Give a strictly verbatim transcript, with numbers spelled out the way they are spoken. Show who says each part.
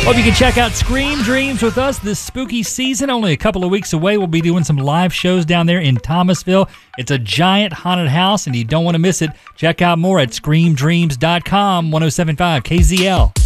Speaker 1: Hope you can check out Scream Dreams with us this spooky season. Only a couple of weeks away. We'll be doing some live shows down there in Thomasville. It's a giant haunted house, and you don't want to miss it. Check out more at scream dreams dot com. one oh seven point five K Z L.